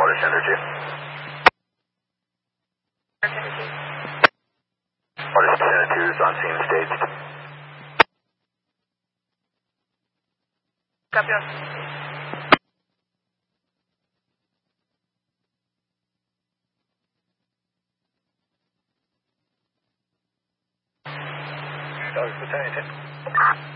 Order Center 2. Order Center 2 is on scene staged. Copy. Dogs Battalion 10.